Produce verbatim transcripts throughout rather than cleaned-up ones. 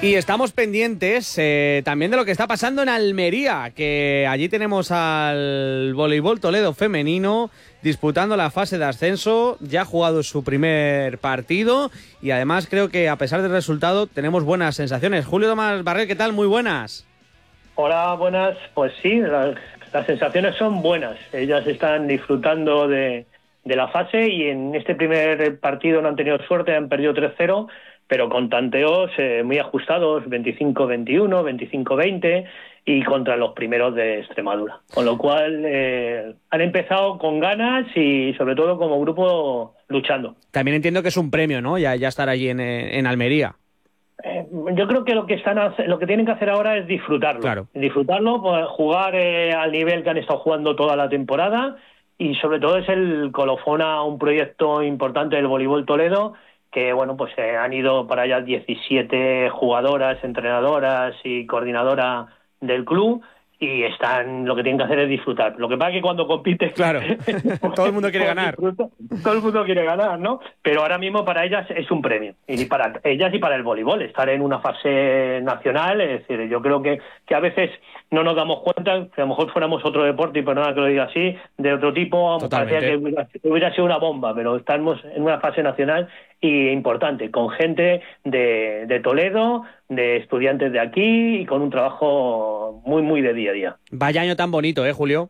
Y estamos pendientes eh, también de lo que está pasando en Almería, que allí tenemos al Voleibol Toledo femenino disputando la fase de ascenso. Ya ha jugado su primer partido y además creo que a pesar del resultado tenemos buenas sensaciones. Julio Tomás Barré, ¿qué tal? Muy buenas. Hola, buenas. Pues sí, las, las sensaciones son buenas. Ellas están disfrutando de, de la fase y en este primer partido no han tenido suerte, han perdido tres cero, pero con tanteos eh, muy ajustados, veinticinco veintiuno, veinticinco veinte y contra los primeros de Extremadura. Con lo cual eh, han empezado con ganas y sobre todo como grupo luchando. También entiendo que es un premio, ¿no? Ya, ya estar allí en, en Almería. Eh, yo creo que lo que están lo que tienen que hacer ahora es disfrutarlo. Claro. Disfrutarlo, pues, jugar eh, al nivel que han estado jugando toda la temporada y sobre todo es el colofón a un proyecto importante del Voleibol Toledo, que bueno, pues eh, han ido para allá diecisiete jugadoras, entrenadoras y coordinadora del club y están, lo que tienen que hacer es disfrutar. Lo que pasa es que cuando compites, claro, todo el mundo quiere ganar. Todo el mundo quiere ganar, ¿no? Pero ahora mismo para ellas es un premio. Y para ellas y para el voleibol, estar en una fase nacional, es decir, yo creo que, que a veces no nos damos cuenta, que a lo mejor fuéramos otro deporte, y perdona que lo diga así, de otro tipo, parecía que hubiera, hubiera sido una bomba, pero estamos en una fase nacional y importante, con gente de, de Toledo, de estudiantes de aquí y con un trabajo muy, muy de día a día. Vaya año tan bonito, ¿eh, Julio?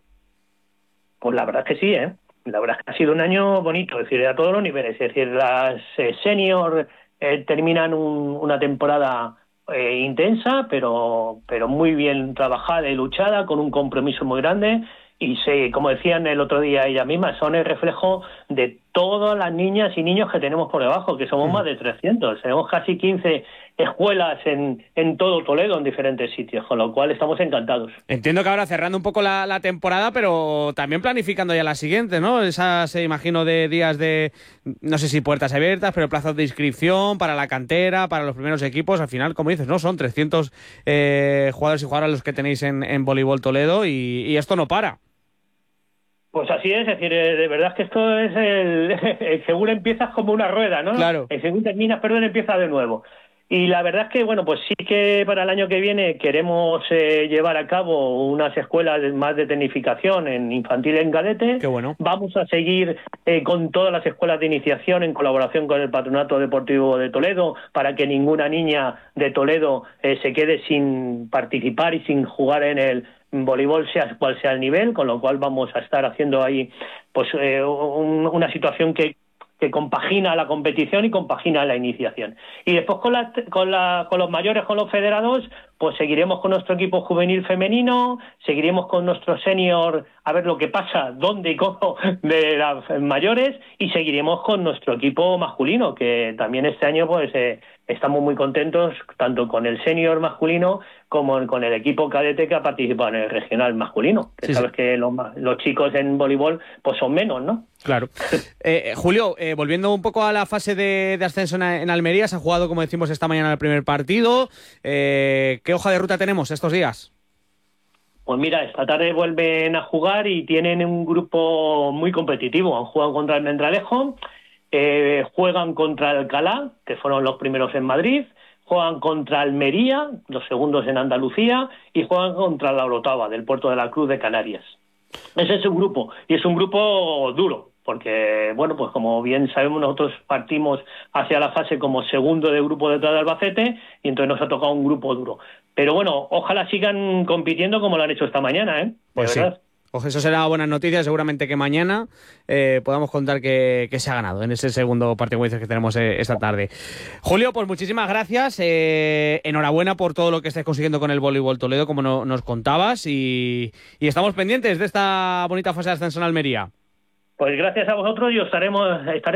Pues la verdad es que sí, ¿eh? La verdad es que ha sido un año bonito, es decir, a todos los niveles. Es decir, las eh, senior eh, terminan un, una temporada eh, intensa, pero, pero muy bien trabajada y luchada, con un compromiso muy grande. Y sí, como decían el otro día ella misma, son el reflejo de todas las niñas y niños que tenemos por debajo, que somos mm. más de trescientos. Tenemos casi quince escuelas en, en todo Toledo, en diferentes sitios, con lo cual estamos encantados. Entiendo que ahora cerrando un poco la, la temporada, pero también planificando ya la siguiente, ¿no? Esas, se imagino, de días de, no sé si puertas abiertas, pero plazos de inscripción para la cantera, para los primeros equipos. Al final, como dices, ¿no? Son trescientos eh, jugadores y jugadoras los que tenéis en, en Voleibol Toledo y, y esto no para. Pues así es, es decir, de verdad es que esto es el, el según empiezas como una rueda, ¿no? Claro. El según terminas, perdón, empieza de nuevo. Y la verdad es que, bueno, pues sí que para el año que viene queremos eh, llevar a cabo unas escuelas más de tecnificación en infantil y en cadete. Qué bueno. Vamos a seguir eh, con todas las escuelas de iniciación en colaboración con el Patronato Deportivo de Toledo para que ninguna niña de Toledo eh, se quede sin participar y sin jugar en el voleibol, sea cual sea el nivel, con lo cual vamos a estar haciendo ahí pues eh, un, una situación que que compagina la competición y compagina la iniciación. Y después con, la, con, la, con los mayores, con los federados, pues seguiremos con nuestro equipo juvenil femenino, seguiremos con nuestro senior a ver lo que pasa, dónde y cómo de las mayores, y seguiremos con nuestro equipo masculino, que también este año pues eh, estamos muy contentos tanto con el senior masculino como con el equipo cadete que ha participado en el regional masculino. Que sí, sabes sí. que los, los chicos en voleibol pues son menos, ¿no? Claro. Eh, Julio, eh, volviendo un poco a la fase de, de ascenso en, en Almería, se ha jugado, como decimos, esta mañana el primer partido. Eh, ¿Qué hoja de ruta tenemos estos días? Pues mira, esta tarde vuelven a jugar y tienen un grupo muy competitivo. Han jugado contra el Almendralejo, eh, juegan contra Alcalá, que fueron los primeros en Madrid, juegan contra Almería, los segundos en Andalucía, y juegan contra la Orotava, del Puerto de la Cruz de Canarias. Ese es un grupo, y es un grupo duro, porque, bueno, pues como bien sabemos, nosotros partimos hacia la fase como segundo de grupo detrás de Albacete, y entonces nos ha tocado un grupo duro. Pero bueno, ojalá sigan compitiendo como lo han hecho esta mañana, ¿eh? De pues verdad. Sí. Pues eso será buena noticia, seguramente que mañana eh, podamos contar que, que se ha ganado en ese segundo partido que tenemos eh, esta tarde. Julio, pues muchísimas gracias, eh, enhorabuena por todo lo que estés consiguiendo con el Voleibol Toledo, como no, nos contabas, y, y estamos pendientes de esta bonita fase de ascenso en Almería. Pues gracias a vosotros y os estaremos... estaremos